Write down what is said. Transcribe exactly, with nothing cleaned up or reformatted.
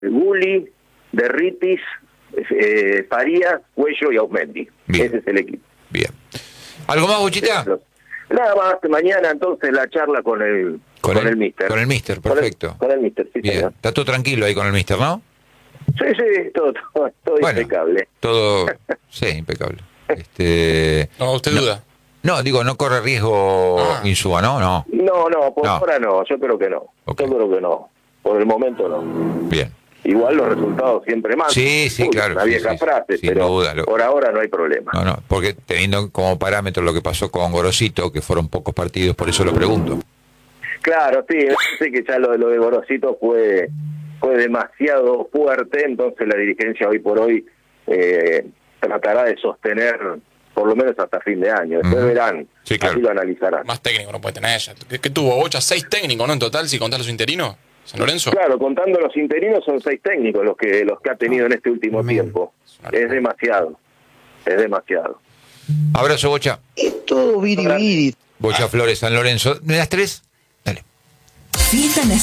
Gulli, Derritis, eh, Farías, Cuello y Ausmendi. Bien. Ese es el equipo. Bien. ¿Algo más, Bochita? Nada más, mañana entonces la charla con el Con, con el, el mister. Con el mister, perfecto. Con el, con el mister, sí, Bien. señor. Está todo tranquilo ahí con el mister, ¿no? Sí, sí, todo, todo, todo Bueno, impecable. Todo, sí, impecable. Este, No, usted no, duda. No, digo, no corre riesgo Ah. Insúa, ¿no? No. No, no, por No. ahora no, yo creo que no. Okay. Yo creo que no. Por el momento no. Bien. Igual los resultados siempre más. Sí, sí, Uy, claro. Una sí, vieja sí, frase, sin pero duda, lo- por ahora no hay problema. No, no, porque teniendo como parámetro lo que pasó con Gorosito, que fueron pocos partidos, por eso lo pregunto. Claro, sí, me parece que ya lo de lo de Gorosito fue fue demasiado fuerte, entonces la dirigencia hoy por hoy eh, tratará de sostener por lo menos hasta fin de año. Después Ujú. verán, Sí, claro. así lo analizarán. Más técnico no puede tener ella. ¿Qué, qué tuvo? ¿Bocha? ¿Seis técnicos, no? En total, si contás los interinos. ¿San Lorenzo? Claro, contando los interinos son seis técnicos los que los que ha tenido en este último Tremendo. tiempo. Es demasiado, es demasiado. Abrazo, Bocha. Es todo biribiri. Bocha Flores, San Lorenzo. ¿De las tres? Dale. Fiesta